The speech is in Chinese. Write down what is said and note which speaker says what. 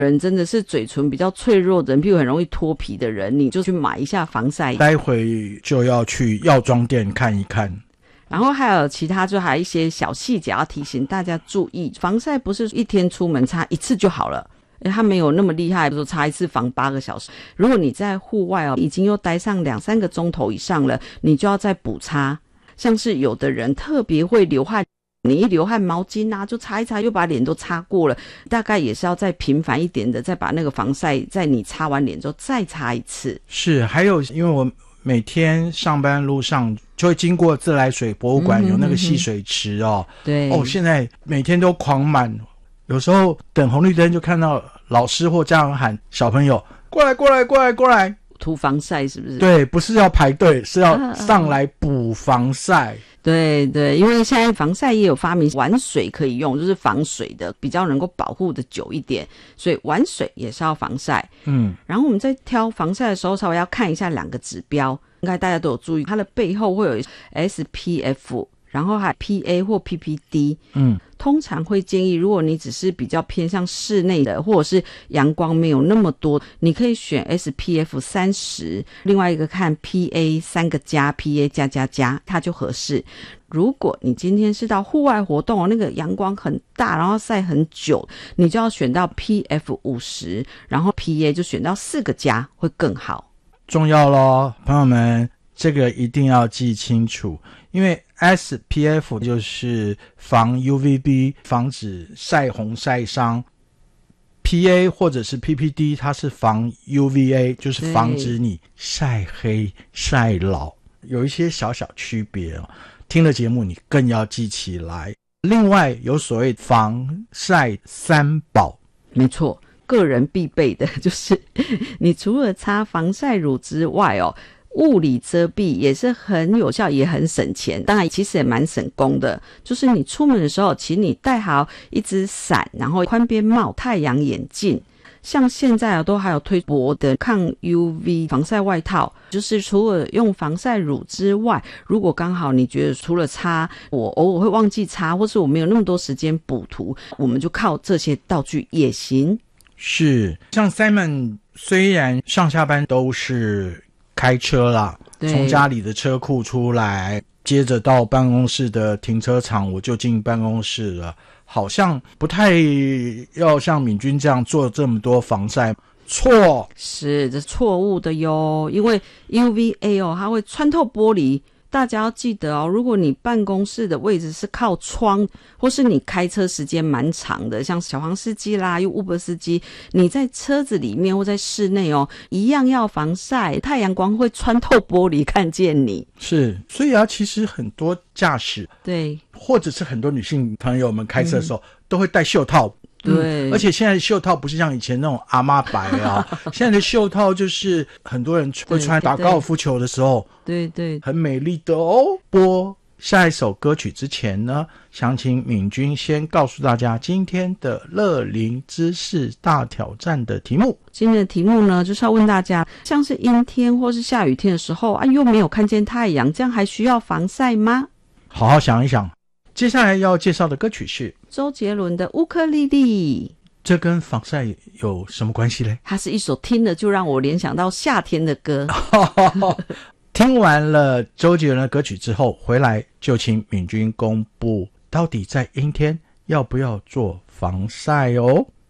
Speaker 1: 人真的是嘴唇比较脆弱的人，譬如很容易脱皮的人，你就去买一下防晒。
Speaker 2: 待会就要去药妆店看一看。
Speaker 1: 然后还有其他，就还有一些小细节要提醒大家注意，防晒不是一天出门擦一次就好了，它没有那么厉害，比如说擦一次防8个小时。如果你在户外已经又待上2-3个钟头以上了，你就要再补擦。像是有的人特别会流汗，你一流汗毛巾就擦一擦，又把脸都擦过了，大概也是要再频繁一点的，再把那个防晒在你擦完脸之后再擦一次。
Speaker 2: 是，还有因为我每天上班路上就会经过自来水博物馆，有那个戏水池
Speaker 1: 对
Speaker 2: 现在每天都狂满，有时候等红绿灯就看到老师或家长喊小朋友过来过来过来过来
Speaker 1: 涂防晒，是不是？
Speaker 2: 对，不是要排队，是要上来补防晒。
Speaker 1: 对对，因为现在防晒也有发明玩水可以用，就是防水的，比较能够保护的久一点，所以玩水也是要防晒。然后我们在挑防晒的时候稍微要看一下2个指标，应该大家都有注意，它的背后会有 SPF， 然后还 PA 或 PPD。通常会建议，如果你只是比较偏向室内的，或者是阳光没有那么多，你可以选 SPF 30，另外一个看 PA 3个加 PA 加，它就合适。如果你今天是到户外活动，那个阳光很大，然后晒很久，你就要选到 PF 50，然后 PA 就选到4个加会更好。
Speaker 2: 重要咯，朋友们，这个一定要记清楚，因为 SPF 就是防 UVB， 防止晒红晒伤， PA 或者是 PPD 它是防 UVA， 就是防止你晒黑晒老，有一些小小区别听了节目你更要记起来。另外有所谓防晒3宝，
Speaker 1: 没错，个人必备的就是你除了擦防晒乳之外物理遮蔽也是很有效，也很省钱，当然其实也蛮省工的。就是你出门的时候，请你带好一只伞，然后宽边帽、太阳眼镜。像现在都还有推薄的抗 UV 防晒外套，就是除了用防晒乳之外，如果刚好你觉得除了擦，我偶尔会忘记擦，或是我没有那么多时间补涂，我们就靠这些道具也行。
Speaker 2: 是，像 Simon 虽然上下班都是开车啦，从家里的车库出来，接着到办公室的停车场，我就进办公室了，好像不太要像敏君这样做这么多防晒。错，
Speaker 1: 是这错误的哟，因为 UVA 它会穿透玻璃。大家要记得如果你办公室的位置是靠窗，或是你开车时间蛮长的，像小黄司机啦，又 Uber 司机，你在车子里面或在室内一样要防晒，太阳光会穿透玻璃看见你。
Speaker 2: 是，所以其实很多驾驶，对，或者是很多女性朋友们开车的时候都会戴袖套。对，而且现在的袖套不是像以前那种阿嬷白现在的袖套就是很多人会穿打高尔夫球的时候，对，很美丽的播下一首歌曲之前呢，想请敏君先告诉大家今天的乐龄知识大挑战的题目。
Speaker 1: 今天的题目呢，就是要问大家，像是阴天或是下雨天的时候又没有看见太阳，这样还需要防晒吗？
Speaker 2: 好好想一想。接下来要介绍的歌曲是
Speaker 1: 周杰伦的乌克丽丽。
Speaker 2: 这跟防晒有什么关系嘞？
Speaker 1: 它是一首听了就让我联想到夏天的歌。
Speaker 2: 听完了周杰伦的歌曲之后，回来就请敏君公布到底在阴天要不要做防晒哦。